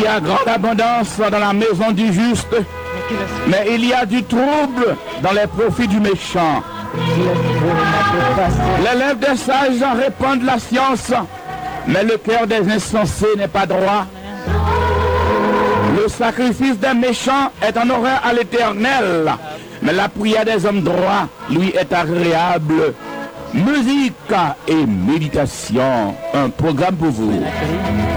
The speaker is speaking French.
y a grande abondance dans la maison du juste, mais il y a du trouble dans les profits du méchant. Les lèvres des sages répandent la science, mais le cœur des insensés n'est pas droit. Le sacrifice des méchants est en horreur à l'Éternel, mais la prière des hommes droits lui est agréable. Musique et méditation, un programme pour vous.